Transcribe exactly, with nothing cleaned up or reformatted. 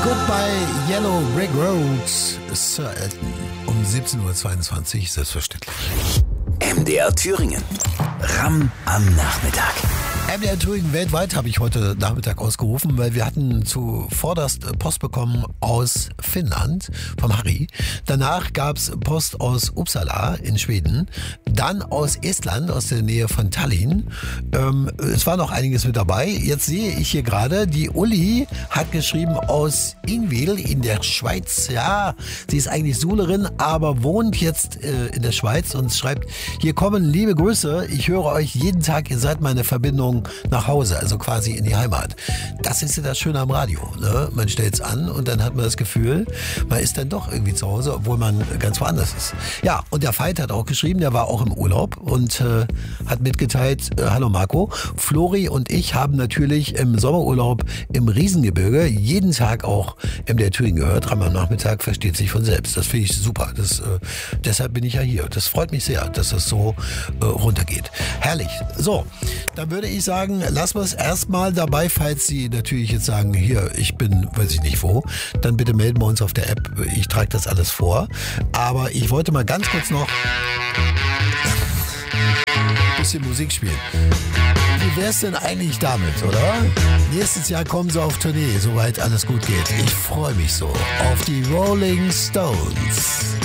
Goodbye Yellow Brick Road, Sir Elton. Um siebzehn Uhr zweiundzwanzig, selbstverständlich. M D R Thüringen. Ram am Nachmittag. M D R Thüringen weltweit habe ich heute Nachmittag ausgerufen, weil wir hatten zuvorderst Post bekommen aus Finnland, vom Harry. Danach gab es Post aus Uppsala in Schweden, dann aus Estland, aus der Nähe von Tallinn. Ähm, es war noch einiges mit dabei. Jetzt sehe ich hier gerade, die Uli hat geschrieben aus Ingwil in der Schweiz. Ja, sie ist eigentlich Sulerin, aber wohnt jetzt äh, in der Schweiz und schreibt, hier kommen liebe Grüße, ich höre euch jeden Tag, ihr seid meine Verbindung nach Hause, also quasi in die Heimat. Das ist ja das Schöne am Radio. Ne? Man stellt es an und dann hat man das Gefühl, man ist dann doch irgendwie zu Hause, obwohl man ganz woanders ist. Ja, und der Veit hat auch geschrieben, der war auch im Urlaub und äh, hat mitgeteilt, äh, hallo Marco, Flori und ich haben natürlich im Sommerurlaub im Riesengebirge jeden Tag auch M D R Thüringen gehört. Am Nachmittag versteht sich von selbst. Das finde ich super. Das, äh, deshalb bin ich ja hier. Das freut mich sehr, dass das so äh, runtergeht. Herrlich. So, dann würde ich sagen, lassen wir es erstmal dabei, falls Sie natürlich jetzt sagen, hier, ich bin, weiß ich nicht wo, dann bitte melden wir uns auf der App. Ich trage das alles vor. Aber ich wollte mal ganz kurz noch ein bisschen Musik spielen. Wie wär's denn eigentlich damit, oder? Nächstes Jahr kommen sie auf Tournee, soweit alles gut geht. Ich freue mich so auf die Rolling Stones.